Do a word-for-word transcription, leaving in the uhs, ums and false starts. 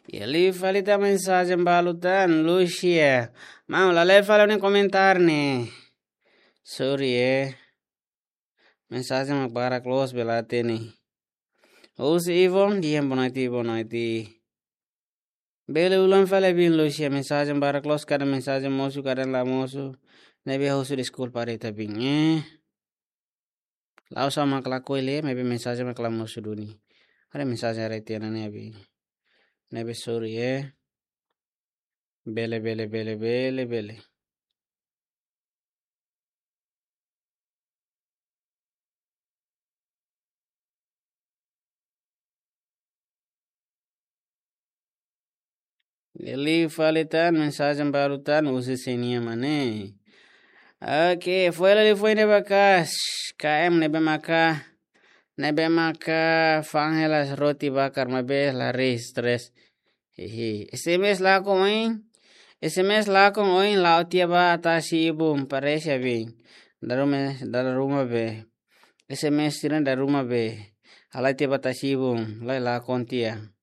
E ali falei a mensagem balutan, Lucia. Mau la lei fala nem comentar ne. Sorry eh. Mensagem mak para close belate ni. Usi Ivon, diam bonaiti bonaiti. Bele ulang fala bin Lucia mensagem para close kada mensagem mosu kada la mosu. Nebe hosu di school pareta bin eh. Lau sama kelako ile, maybe mensagem mak la mosu duni. Ada mensagem retiana nebi. Nebe sorry eh. Bele bele bele bele bele. Eli falitan mensagem barutan usi senia mane. Oke, foi ali foi neba kas. K M nebe maka nebe maka fangelas roti bakar mabe la stress. Hehe. S M S la ko oin. S M S la ko oin la otia ba atasi ibum parece bem. Darume daruma be. S M S tiran daruma be. Alai tia batasi ibum la la kontia.